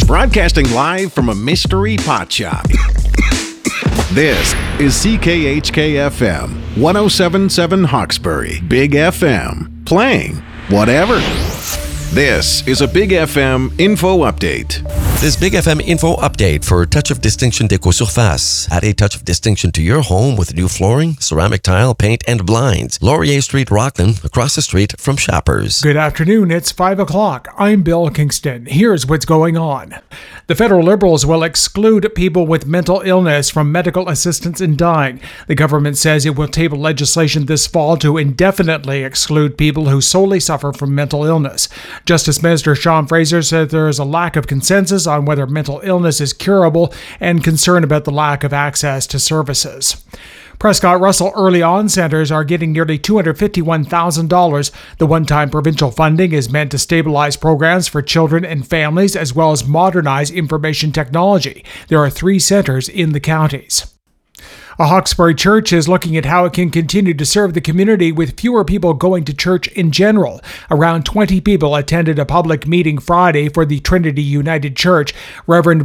Broadcasting live from a mystery pot shop. This is CKHK-FM 107.7 Hawkesbury, Big FM, playing whatever. This is a Big FM info update. This Big FM info update for Touch of Distinction Déco Surface. Add a touch of distinction to your home with new flooring, ceramic tile, paint, and blinds. Laurier Street, Rockland, across the street from Shoppers. Good afternoon. It's 5 o'clock. I'm Bill Kingston. Here's what's going on. The federal Liberals will exclude people with mental illness from medical assistance in dying. The government says it will table legislation this fall to indefinitely exclude people who solely suffer from mental illness. Justice Minister Sean Fraser said there is a lack of consensus on whether mental illness is curable and concern about the lack of access to services. Prescott Russell Early On Centers are getting nearly $251,000. The one-time provincial funding is meant to stabilize programs for children and families as well as modernize information technology. There are 3 centers in the counties. A Hawkesbury church is looking at how it can continue to serve the community with fewer people going to church in general. Around 20 people attended a public meeting Friday for the Trinity United Church. Reverend